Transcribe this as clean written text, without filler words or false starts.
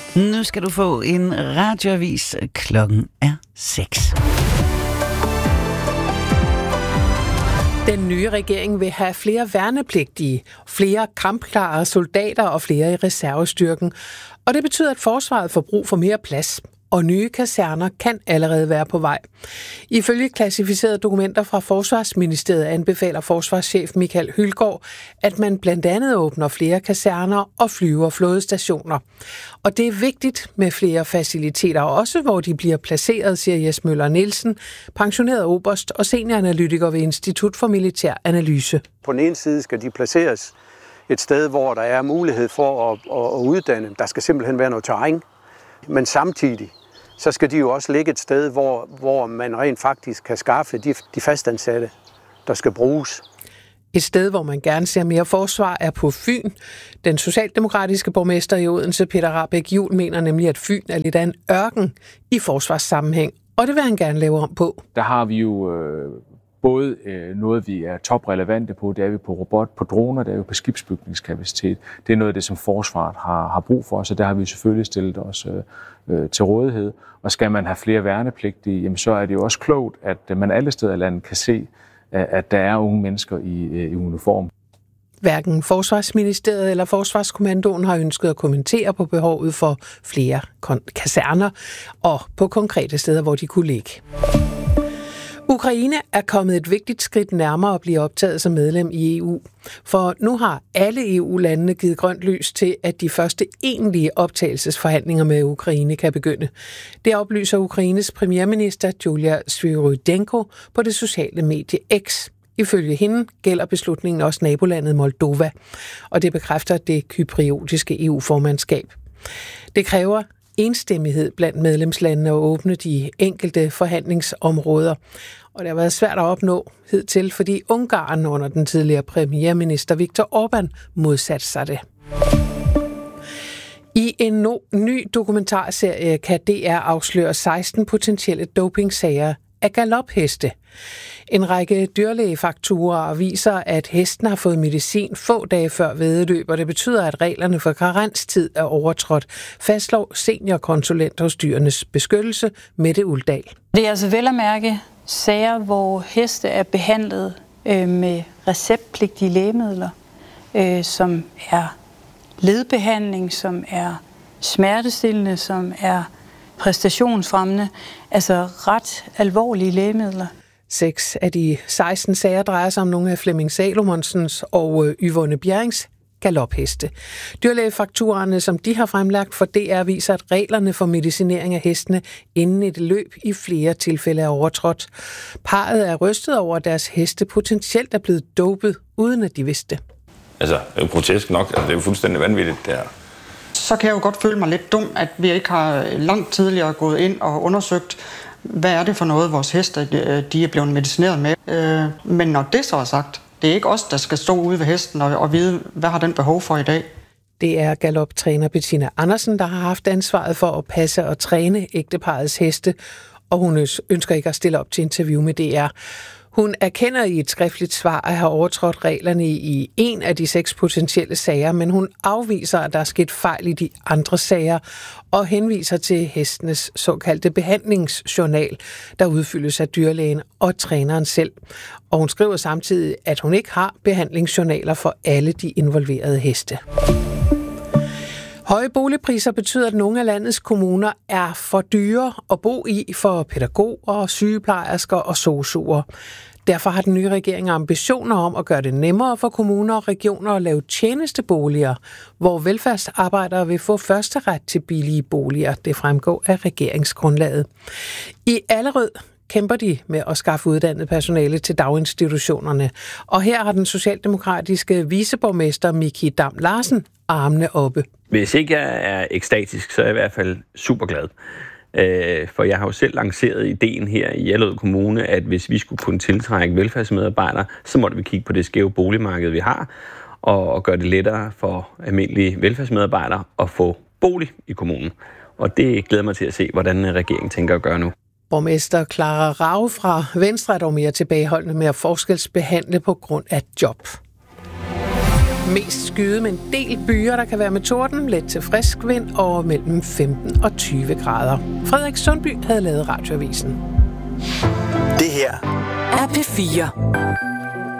Nu skal du få en radioavis. Klokken er 6. Den nye regering vil have flere værnepligtige, flere kampklare soldater og flere i reservestyrken. Og det betyder, at forsvaret får brug for mere plads. Og nye kaserner kan allerede være på vej. Ifølge klassificerede dokumenter fra Forsvarsministeriet anbefaler forsvarschef Michael Hylgaard, at man blandt andet åbner flere kaserner og flyver flådestationer. Og det er vigtigt med flere faciliteter, også hvor de bliver placeret, siger Jes Møller Nielsen, pensioneret oberst og senioranalytiker ved Institut for Militær Analyse. På den ene side skal de placeres et sted, hvor der er mulighed for at uddanne. Der skal simpelthen være noget terræn, men samtidig så skal de jo også ligge et sted, hvor man rent faktisk kan skaffe de fastansatte, der skal bruges. Et sted, hvor man gerne ser mere forsvar, er på Fyn. Den socialdemokratiske borgmester i Odense, Peter Rahbæk Juhl, mener nemlig, at Fyn er lidt af en ørken i forsvarssammenhæng, og det vil han gerne lave om på. Der har vi jo både noget, vi er toprelevante på, det er vi på robot, på droner, det er vi på skibsbygningskapacitet. Det er noget af det, som forsvaret har brug for, så der har vi selvfølgelig stillet os til rådighed. Og skal man have flere værnepligtige, jamen, så er det jo også klogt, at man alle steder i landet kan se, at der er unge mennesker i uniform. Hverken Forsvarsministeriet eller Forsvarskommandoen har ønsket at kommentere på behovet for flere kaserner og på konkrete steder, hvor de kunne ligge. Ukraine er kommet et vigtigt skridt nærmere at blive optaget som medlem i EU. For nu har alle EU-landene givet grønt lys til, at de første egentlige optagelsesforhandlinger med Ukraine kan begynde. Det oplyser Ukraines premierminister Julia Svyrydenko på det sociale medie X. Ifølge hende gælder beslutningen også nabolandet Moldova, og det bekræfter det kypriotiske EU-formandskab. Det kræver enstemmighed blandt medlemslandene at åbne de enkelte forhandlingsområder. Og det har været svært at opnå hidtil, fordi Ungarn under den tidligere premierminister Viktor Orbán modsatte sig det. I en ny dokumentarserie kan DR afsløre 16 potentielle dopingsager af galopheste. En række dyrlægefakturaer viser, at hesten har fået medicin få dage før væddeløb, og det betyder, at reglerne for karenstid er overtrådt, fastslår seniorkonsulent hos Dyrenes Beskyttelse, Mette Uldal. Det er altså vel at mærke sager, hvor heste er behandlet med receptpligtige lægemidler, som er ledbehandling, som er smertestillende, som er præstationsfremmende, altså ret alvorlige lægemidler. 6 af de 16 sager drejer sig om nogle af Flemming Salomonsens og Yvonne Bjerrings galopheste. Dyrlægefakturerne, som de har fremlagt for DR, viser, at reglerne for medicinering af hestene inden et løb i flere tilfælde er overtrådt. Parret er rystet over, at deres heste potentielt er blevet dopet, uden at de vidste. Altså, det er jo grotesk nok. Altså, det er jo fuldstændig vanvittigt, det her. Så kan jeg jo godt føle mig lidt dum, at vi ikke har langt tidligere gået ind og undersøgt, hvad er det for noget, vores heste de er blevet medicineret med. Men når det så er sagt, det er ikke os, der skal stå ude ved hesten og vide, hvad har den behov for i dag. Det er galoptræner Bettina Andersen, der har haft ansvaret for at passe og træne ægteparrets heste, og hun ønsker ikke at stille op til interview med DR. Hun erkender i et skriftligt svar at have overtrådt reglerne i en af de 6 potentielle sager, men hun afviser, at der er sket fejl i de andre sager, og henviser til hestenes såkaldte behandlingsjournal, der udfyldes af dyrlægen og træneren selv. Og hun skriver samtidig, at hun ikke har behandlingsjournaler for alle de involverede heste. Høje boligpriser betyder, at nogle af landets kommuner er for dyre at bo i for pædagoger, sygeplejersker og sosuer. Derfor har den nye regering ambitioner om at gøre det nemmere for kommuner og regioner at lave tjenesteboliger, hvor velfærdsarbejdere vil få førsteret til billige boliger. Det fremgår af regeringsgrundlaget. I Allerød kæmper de med at skaffe uddannet personale til daginstitutionerne. Og her har den socialdemokratiske viceborgmester Miki Dam Larsen armene oppe. Hvis ikke jeg er ekstatisk, så er jeg i hvert fald super glad. For jeg har jo selv lanceret ideen her i Allerød Kommune, at hvis vi skulle kunne tiltrække velfærdsmedarbejdere, så måtte vi kigge på det skæve boligmarked, vi har, og gøre det lettere for almindelige velfærdsmedarbejdere at få bolig i kommunen. Og det glæder mig til at se, hvordan regeringen tænker at gøre nu. Borgmester Clara Rau fra Venstre er dog mere tilbageholdende med at forskelsbehandle på grund af job. Mest skyde med en del byer, der kan være med torden, let til frisk vind og mellem 15 og 20 grader. Frederik Sundby havde lavet Radioavisen. Det her er P4.